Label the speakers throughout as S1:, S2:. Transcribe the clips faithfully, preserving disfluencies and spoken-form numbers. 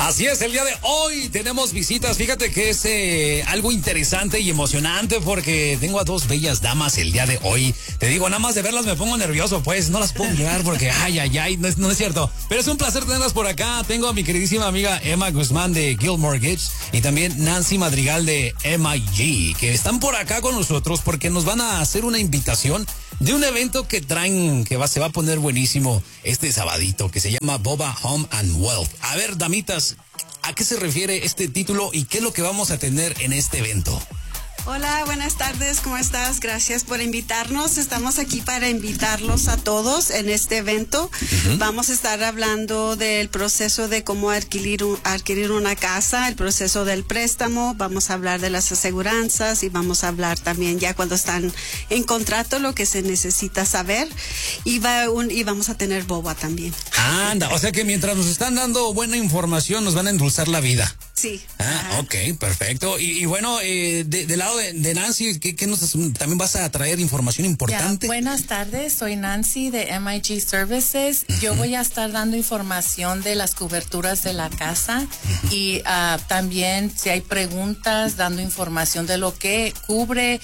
S1: Así es, el día de hoy tenemos visitas. Fíjate que es eh, algo interesante y emocionante porque tengo a dos bellas damas el día de hoy. Te digo, nada más de verlas me pongo nervioso, pues no las puedo mirar porque ay, ay, ay, no es, no es cierto. Pero es un placer tenerlas por acá. Tengo a mi queridísima amiga Emma Guzmán de Guild Mortgage y también Nancy Madrigal de M I G, que están por acá con nosotros porque nos van a hacer una invitación de un evento que traen, que va, se va a poner buenísimo este sabadito, que se llama Boba Home and Wealth. A ver, damitas, ¿a qué se refiere este título y qué es lo que vamos a tener en este evento?
S2: Hola, buenas tardes, ¿cómo estás? Gracias por invitarnos. Estamos aquí para invitarlos a todos en este evento. Uh-huh. Vamos a estar hablando del proceso de cómo adquirir, un, adquirir una casa, el proceso del préstamo, vamos a hablar de las aseguranzas y vamos a hablar también ya cuando están en contrato lo que se necesita saber y, va un, y vamos a tener boba también.
S1: Anda, o sea que mientras nos están dando buena información nos van a endulzar la vida.
S2: Sí.
S1: Ah, uh-huh. Ok, perfecto. Y, y bueno, eh, de, del lado de, de Nancy, ¿qué, qué nos, también vas a traer información importante?
S3: Ya, buenas tardes, soy Nancy de M I G Services. Uh-huh. Yo voy a estar dando información de las coberturas de la casa uh-huh. y uh, también si hay preguntas, dando información de lo que cubre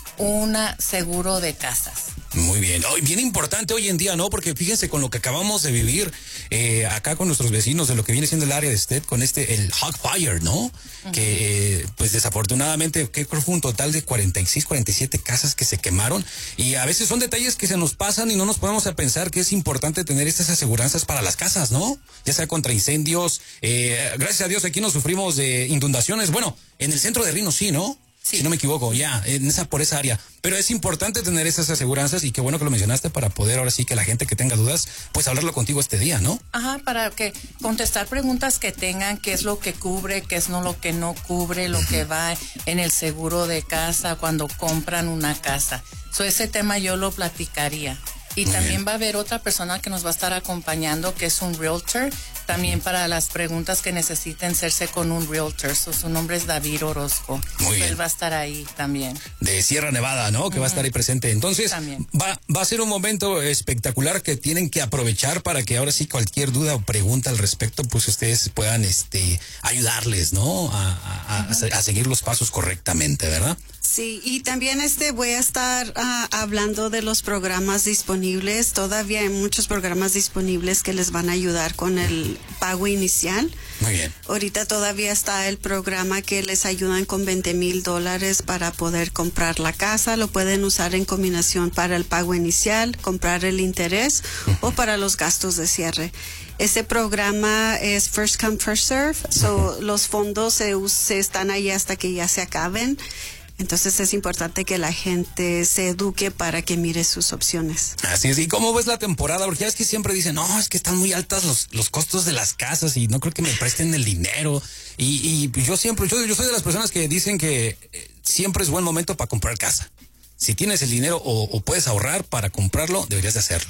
S3: un seguro de casas.
S1: Muy bien, oh, bien importante hoy en día, ¿no? Porque fíjense con lo que acabamos de vivir eh, acá con nuestros vecinos de lo que viene siendo el área de Stead con este, el Hog Fire, ¿no? Uh-huh. Que eh, pues desafortunadamente, que fue un total de cuarenta y seis, cuarenta y siete casas que se quemaron y a veces son detalles que se nos pasan y no nos podemos a pensar que es importante tener estas aseguranzas para las casas, ¿no? Ya sea contra incendios, eh, gracias a Dios aquí no sufrimos de inundaciones, bueno, en el centro de Reno sí, ¿no? Sí. Si no me equivoco, ya, en esa, por esa área. Pero es importante tener esas aseguranzas y qué bueno que lo mencionaste para poder ahora sí que la gente que tenga dudas, pues hablarlo contigo este día, ¿no?
S3: Ajá, para que contestar preguntas que tengan, qué es lo que cubre, qué es no lo que no cubre, lo uh-huh. que va en el seguro de casa cuando compran una casa. So, ese tema yo lo platicaría. Y Muy también bien. Va a haber otra persona que nos va a estar acompañando, que es un realtor, también para las preguntas que necesiten hacerse con un realtor. So, su nombre es David Orozco.
S1: Muy bien.
S3: Él va a estar ahí también.
S1: De Sierra Nevada, ¿no? Que uh-huh. va a estar ahí presente. Entonces, va, va a ser un momento espectacular que tienen que aprovechar para que ahora sí cualquier duda o pregunta al respecto, pues ustedes puedan este, ayudarles, ¿no? A, a, uh-huh. a, a seguir los pasos correctamente, ¿verdad?
S2: Sí, y también este voy a estar uh, hablando de los programas disponibles. Todavía hay muchos programas disponibles que les van a ayudar con el pago inicial.
S1: Muy bien.
S2: Ahorita todavía está el programa que les ayudan con veinte mil dólares para poder comprar la casa. Lo pueden usar en combinación para el pago inicial, comprar el interés uh-huh. o para los gastos de cierre. Este programa es first come, first serve. So, uh-huh. los fondos se, se están ahí hasta que ya se acaben. Entonces es importante que la gente se eduque para que mire sus opciones.
S1: Así es. ¿Y cómo ves la temporada? Porque ya es que siempre dicen, no, es que están muy altas los, los costos de las casas y no creo que me presten el dinero. Y, y yo siempre, yo, yo soy de las personas que dicen que siempre es buen momento para comprar casa. Si tienes el dinero o, o puedes ahorrar para comprarlo, deberías de hacerlo.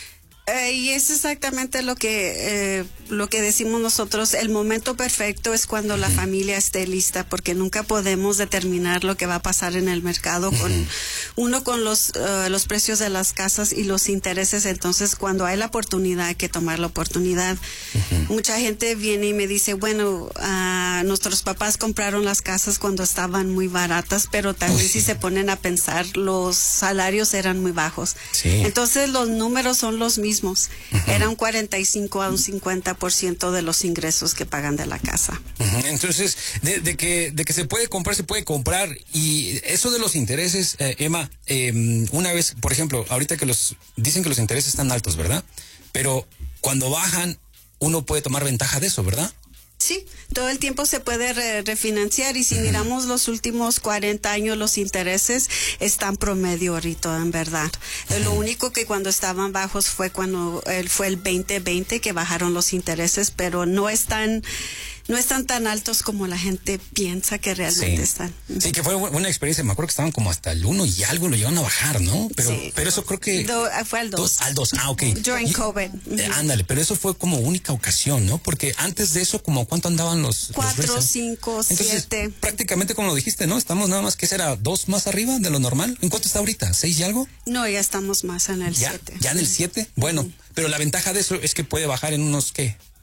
S2: Eh, y es exactamente lo que eh, lo que decimos nosotros. El momento perfecto es cuando uh-huh. la familia esté lista, porque nunca podemos determinar lo que va a pasar en el mercado uh-huh. con uno con los uh, los precios de las casas y los intereses. Entonces, cuando hay la oportunidad, hay que tomar la oportunidad. Uh-huh. Mucha gente viene y me dice, bueno, uh, nuestros papás compraron las casas cuando estaban muy baratas, pero también uh-huh. si se ponen a pensar, los salarios eran muy bajos.
S1: Sí.
S2: Entonces, los números son los mismos. Uh-huh. Era un cuarenta y cinco a un cincuenta por ciento de los ingresos que pagan de la casa.
S1: Uh-huh. Entonces, de, de que de que se puede comprar, se puede comprar. Y eso de los intereses, eh, Emma, eh, una vez, por ejemplo, ahorita que los dicen que los intereses están altos, ¿verdad? Pero cuando bajan, uno puede tomar ventaja de eso, ¿verdad?
S2: Sí, todo el tiempo se puede re refinanciar y si uh-huh. miramos los últimos cuarenta años, los intereses están promedio ahorita, en verdad. Uh-huh. Lo único que cuando estaban bajos fue cuando eh, fue el veinte veinte que bajaron los intereses, pero no están no están tan altos como la gente piensa que realmente
S1: sí.
S2: están.
S1: Sí, que fue una experiencia, me acuerdo que estaban como hasta el uno y algo, lo llegaron a bajar, ¿no? Pero,
S2: sí.
S1: pero eso creo que...
S2: Do, fue al dos.
S1: dos. Al dos, ah, ok.
S2: During
S1: y,
S2: COVID.
S1: Uh-huh. eh, ándale, pero eso fue como única ocasión, ¿no? Porque antes de eso, como ¿cuánto andaban los...
S2: Cuatro,
S1: los
S2: cinco,
S1: Entonces,
S2: siete.
S1: prácticamente como lo dijiste, ¿no? Estamos nada más, ¿qué será? ¿Dos más arriba de lo normal? ¿En cuánto está ahorita? ¿Seis y algo?
S2: No, ya estamos más en el
S1: ¿Ya?
S2: siete.
S1: ¿Ya en el siete? Bueno,
S2: uh-huh.
S1: pero la ventaja de eso es que puede bajar en unos, ¿qué?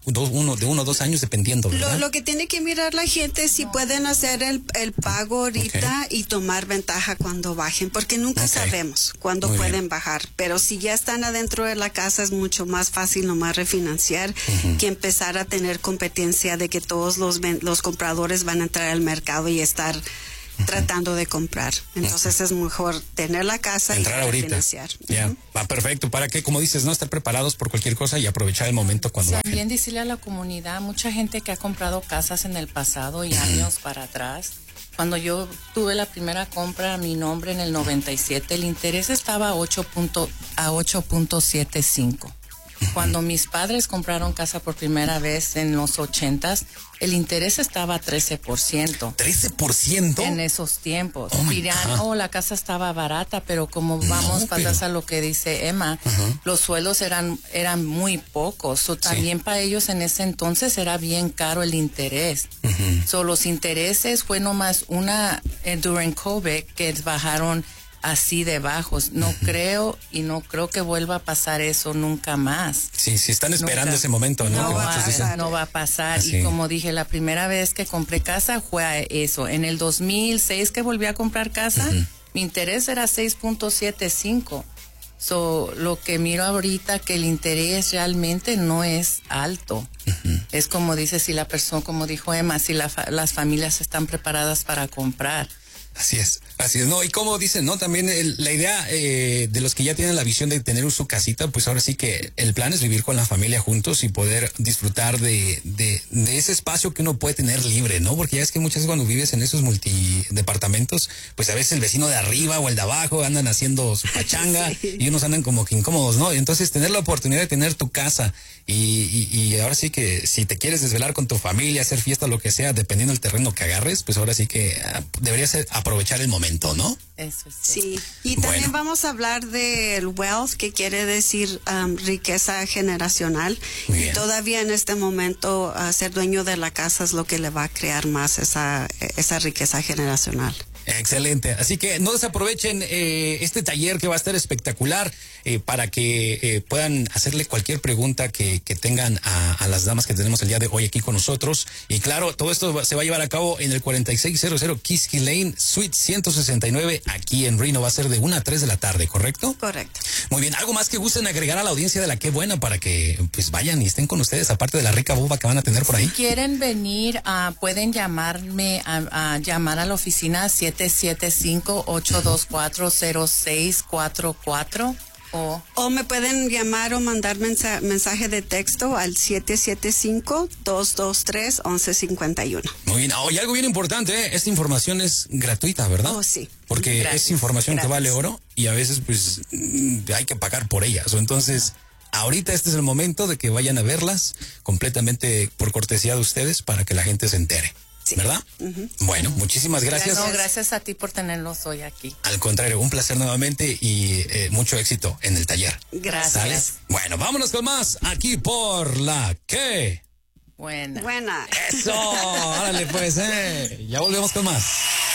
S1: dos, uno, de uno o dos años dependiendo, ¿verdad?
S2: Lo, lo que tiene que mirar la gente es si no. pueden hacer el, el pago ahorita okay. y tomar ventaja cuando bajen, porque nunca okay. sabemos cuándo Muy pueden bien. bajar. Pero si ya están adentro de la casa es mucho más fácil nomás refinanciar uh-huh. que empezar a tener competencia de que todos los, los compradores van a entrar al mercado y estar Uh-huh. tratando de comprar. Entonces uh-huh. es mejor tener la casa
S1: entrar
S2: y
S1: ahorita.
S2: financiar.
S1: Ya, uh-huh. va perfecto. Para que, como dices, no estar preparados por cualquier cosa y aprovechar el momento cuando
S3: También
S1: bajen.
S3: decirle a la comunidad, mucha gente que ha comprado casas en el pasado y uh-huh. años para atrás. Cuando yo tuve la primera compra a mi nombre en el noventa y siete, el interés estaba a ocho punto setenta y cinco. Cuando mis padres compraron casa por primera vez en los ochentas, el interés estaba a trece por ciento.
S1: ¿trece por ciento?
S3: En esos tiempos.
S1: Oh
S3: Dirán, oh, la casa estaba barata, pero como vamos no, pero... a lo que dice Emma, uh-huh. los sueldos eran, eran muy pocos. So, también sí. para ellos en ese entonces era bien caro el interés. Uh-huh. So, los intereses fue nomás una, eh, during COVID, que bajaron así de bajos. No uh-huh. creo y no creo que vuelva a pasar eso nunca más.
S1: Sí, sí están esperando nunca. ese momento, ¿no?
S3: No, va a, pasar, no va a pasar. Así. Y como dije, la primera vez que compré casa fue a eso. En el dos mil seis que volví a comprar casa, uh-huh. mi interés era seis punto setenta y cinco. So, lo que miro ahorita que el interés realmente no es alto. Uh-huh. Es como dice, si la persona, como dijo Emma, si la fa- las familias están preparadas para comprar.
S1: Así es, así es, no, y como dicen, ¿no? También el, la idea eh, de los que ya tienen la visión de tener su casita, pues ahora sí que el plan es vivir con la familia juntos y poder disfrutar de, de, de ese espacio que uno puede tener libre, ¿no? Porque ya es que muchas veces cuando vives en esos multidepartamentos, pues a veces el vecino de arriba o el de abajo andan haciendo su pachanga sí. y unos andan como que incómodos, ¿no? Y entonces tener la oportunidad de tener tu casa y, y, y ahora sí que si te quieres desvelar con tu familia, hacer fiesta, lo que sea, dependiendo del terreno que agarres, pues ahora sí que uh, debería ser aprovechar el momento, ¿no?
S3: Eso
S2: sí. sí. Y también bueno. vamos a hablar del wealth, que quiere decir um, riqueza generacional. Y todavía en este momento uh, ser dueño de la casa es lo que le va a crear más esa, esa riqueza generacional.
S1: Excelente, así que no desaprovechen eh, este taller que va a estar espectacular eh, para que eh, puedan hacerle cualquier pregunta que, que tengan a, a las damas que tenemos el día de hoy aquí con nosotros. Y claro, todo esto se va a llevar a cabo en el cuarenta y seis cero cero Kiski Lane, Suite ciento sesenta y nueve, aquí en Reno. Va a ser de una a tres de la tarde, ¿correcto?
S2: Correcto.
S1: Muy bien, ¿algo más que gusten agregar a la audiencia de la Qué Buena para que pues vayan y estén con ustedes, aparte de la rica boba que van a tener por ahí?
S3: Si quieren venir, uh, pueden llamarme, a, a llamar a la oficina siete siete cinco, ocho dos cuatro, cero seis cuatro cuatro o...
S2: o me pueden llamar o mandar mensa- mensaje de texto al siete siete cinco, dos dos tres, once cincuenta y uno.
S1: Muy bien, oh, y algo bien importante, ¿eh? Esta información es gratuita, ¿verdad?
S2: Oh, sí.
S1: Porque gracias, es información gracias. que vale oro y a veces pues hay que pagar por ellas. O entonces, ahorita este es el momento de que vayan a verlas completamente por cortesía de ustedes para que la gente se entere. Sí. ¿Verdad? Uh-huh. Bueno, muchísimas gracias.
S3: No, gracias a ti por tenerlos hoy aquí.
S1: Al contrario, un placer nuevamente y eh, mucho éxito en el taller.
S3: Gracias.
S1: ¿Sales? Bueno, vámonos con más aquí por la Qué
S3: Buena.
S2: Buena.
S1: Eso, órale pues, eh. Ya volvemos con más.